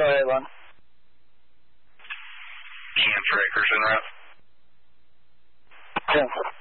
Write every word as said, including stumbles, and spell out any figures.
Go ahead, Lon. Camp for Acres en route. ten.